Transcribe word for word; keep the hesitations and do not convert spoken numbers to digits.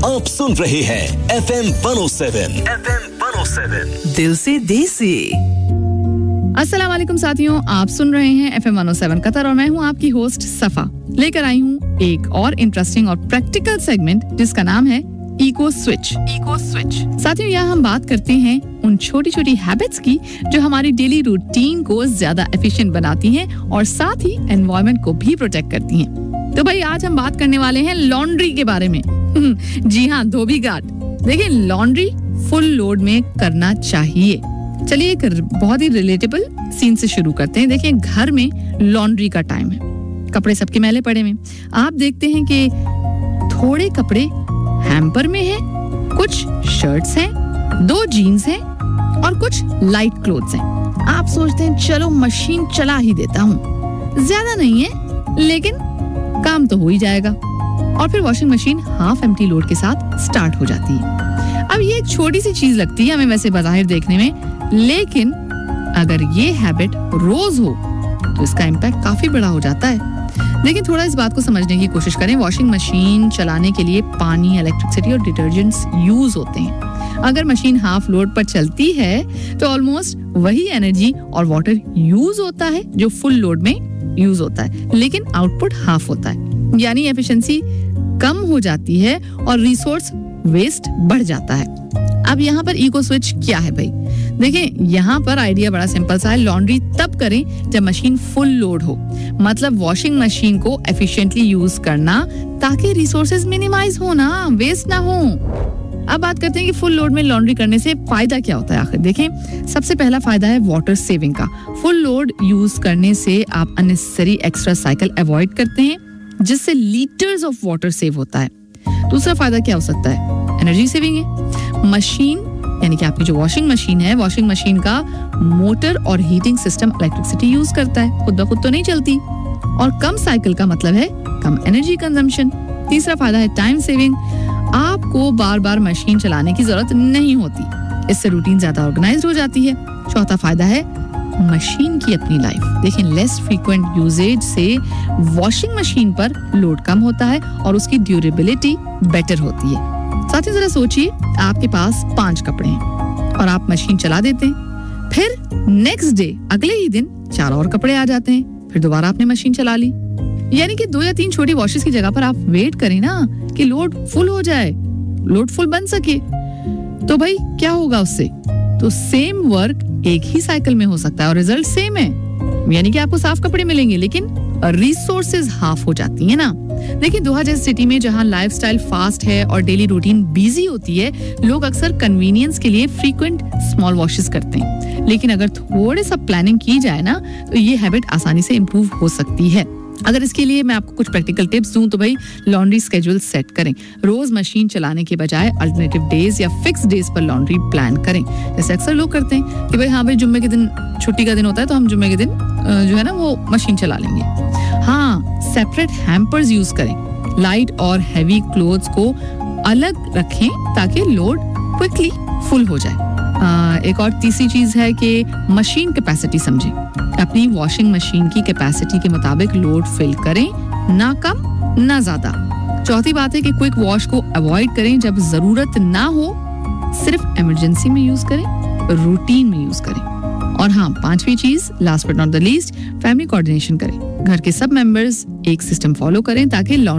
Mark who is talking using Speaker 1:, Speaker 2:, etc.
Speaker 1: आप सुन रहे हैं F M one O seven F M one O seven
Speaker 2: दिल से देसी।
Speaker 3: अस्सलाम वालेकुम साथियों, आप सुन रहे हैं F M one O seven Qatar और मैं हूं आपकी होस्ट सफा। लेकर आई हूं एक और इंटरेस्टिंग और प्रैक्टिकल सेगमेंट जिसका नाम है इको स्विच। इको स्विच साथियों, यहाँ हम बात करते हैं उन छोटी छोटी हैबिट्स की जो हमारी डेली रूटीन को ज्यादा एफिशिएंट बनाती हैं और साथ ही एनवायरनमेंट को भी प्रोटेक्ट करती हैं। तो भाई आज हम बात करने वाले हैं लॉन्ड्री के बारे में। जी हाँ, धोबी घाट। देखिए, लॉन्ड्री फुल लोड में करना चाहिए। चलिए एक बहुत ही रिलेटेबल सीन से शुरू करते हैं। देखिए, घर में लॉन्ड्री का टाइम है, कपड़े सबके मैले पड़े हुए। आप देखते हैं कि थोड़े कपड़े हैम्पर में हैं, कुछ शर्ट्स हैं, दो जीन्स हैं और कुछ लाइट क्लोथ्स हैं। आप सोचते हैं चलो मशीन चला ही देता हूँ, ज्यादा नहीं है लेकिन काम तो हो ही जाएगा। और फिर washing machine half empty load के साथ स्टार्ट हो जाती है। अब ये एक छोटी सी चीज लगती है हमें वैसे बाहर देखने में, लेकिन अगर ये हैबिट रोज हो तो इसका इम्पैक्ट काफी बड़ा हो जाता है। लेकिन थोड़ा इस बात को समझने की कोशिश करें। वॉशिंग मशीन चलाने के लिए पानी, इलेक्ट्रिसिटी और डिटर्जेंट्स यूज होते हैं। अगर मशीन हाफ लोड पर चलती है तो ऑलमोस्ट वही एनर्जी और वाटर यूज होता है जो फुल लोड में यूज होता है, लेकिन आउटपुट हाफ होता है, यानी एफिशिएंसी कम हो जाती है और रिसोर्स वेस्ट बढ़ जाता है। अब यहाँ पर इको स्विच क्या है भाई? देखिए, यहाँ पर आइडिया बड़ा सिंपल सा है। लॉन्ड्री तब करें जब मशीन फुल लोड हो, मतलब वॉशिंग मशीन को एफिशिएंटली यूज करना ताकि रिसोर्सेज मिनिमाइज हो ना, वेस्ट ना हो। अब बात करते हैं कि फुल लोड में लॉन्ड्री करने से फायदा क्या होता है आखिर। देखें, सबसे पहला फायदा है वाटर सेविंग का। फुल लोड यूज करने से आप अननेसेसरी एक्स्ट्रा साइकिल अवॉइड करते हैं, जिससे लीटर्स ऑफ वाटर सेव होता है। दूसरा फायदा क्या हो सकता है? एनर्जी सेविंग है। मशीन यानी कि आपकी जो वॉशिंग मशीन है, वॉशिंग मशीन का मोटर और हीटिंग सिस्टम इलेक्ट्रिसिटी यूज करता है, खुद ब खुद तो नहीं चलती। और कम साइकिल का मतलब है कम एनर्जी कंजम्पशन। तीसरा फायदा है टाइम सेविंग। आपको बार बार मशीन चलाने की जरूरत नहीं होती, इससे रूटीन ज्यादा ऑर्गेनाइज्ड हो जाती है। चौथा फायदा है मशीन की अपनी लाइफ। देखें, लेस फ्रीक्वेंट यूजेज से वॉशिंग मशीन पर लोड कम होता है और उसकी ड्यूरेबिलिटी बेटर होती है। साथ ही जरा सोचिए, आपके पास पांच कपड़े हैं और आप मशीन चला देते हैं, फिर नेक्स्ट डे अगले ही दिन चार और कपड़े आ जाते हैं, फिर दोबारा आपने मशीन चला ली। यानी कि दो या तीन छोटी वॉशेस की जगह पर आप वेट करें ना कि लोड फुल हो जाए, लोड फुल बन सके, तो भाई क्या होगा उससे? तो सेम वर्क एक ही साइकिल में हो सकता है और रिजल्ट सेम है, यानी कि आपको साफ कपड़े मिलेंगे लेकिन रिसोर्सेज हाफ हो जाती है ना। देखिए, दोहा जैसी सिटी में जहां लाइफस्टाइल फास्ट है और डेली रूटीन बिजी होती है, लोग अक्सर कन्वीनियंस के लिए फ्रीक्वेंट स्मॉल वॉशेस करते हैं। लेकिन अगर थोड़े सा प्लानिंग की जाए ना तो ये हैबिट आसानी से इंप्रूव हो सकती है। अगर इसके लिए मैं आपको कुछ प्रैक्टिकल टिप्स दूं तो भाई लॉन्ड्री स्केड्यूल सेट करें। रोज मशीन चलाने के बजाय अल्टरनेटिव डेज या फिक्स डेज पर लॉन्ड्री प्लान करें। जैसे अक्सर लोग करते हैं कि भाई हाँ भाई जुम्मे के दिन छुट्टी का दिन होता है तो हम जुम्मे के दिन जो है ना वो मशीन चला लेंगे। हाँ, सेपरेट हैम्पर्स यूज करें। लाइट और हैवी क्लोथ्स को अलग रखें ताकि लोड क्विकली फुल हो जाए। आ, एक और तीसरी चीज है कि मशीन कैपेसिटी समझें। अपनी वॉशिंग मशीन की कैपेसिटी के मुताबिक लोड फिल करें, ना कम ना ज्यादा। चौथी बात है कि क्विक वॉश को अवॉइड करें, जब जरूरत ना हो सिर्फ इमरजेंसी में यूज करें, रूटीन में यूज करें। और हाँ, पांचवी चीज, last but not the least, family coordination करें। घर के सब मेंबर्स एक सिस्टम फॉलो करें ताकि